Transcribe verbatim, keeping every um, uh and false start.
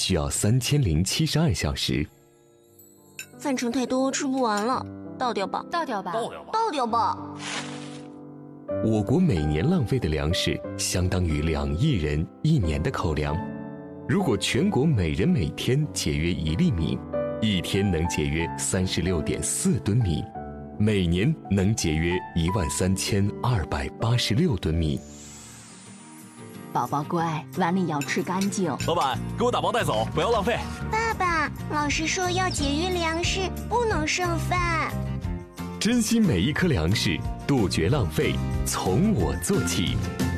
需要三千零七十二小时。 饭盛太多，吃不完了，倒掉吧， 倒掉吧， 倒掉吧， 倒掉吧。 我国每年浪费的粮食相当于两亿人一年的口粮。如果全国每人每天节约一粒米，一天能节约三十六点四吨米，每年能节约一万三千二百八十六吨米。 宝宝乖，碗里要吃干净。 老板，给我打包带走，不要浪费。 爸爸，老师说要节约粮食，不能剩饭。 珍惜每一颗粮食，杜绝浪费，从我做起。